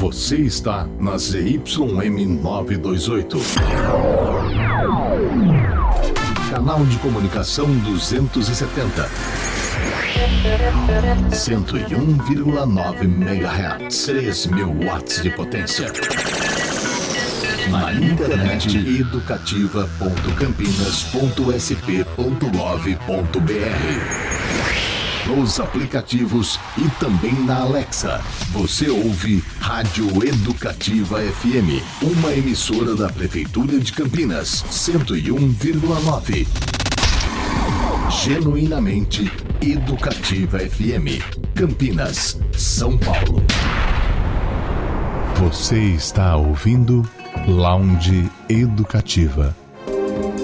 Você está na ZYM 928. Canal de comunicação 270. 101,9 MHz. 3.000 watts de potência. Na internet educativa.campinas.sp.gov.br. Nos aplicativos e também na Alexa. Você ouve Rádio Educativa FM, uma emissora da Prefeitura de Campinas, 101,9. Genuinamente Educativa FM, Campinas, São Paulo. Você está ouvindo Lounge Educativa.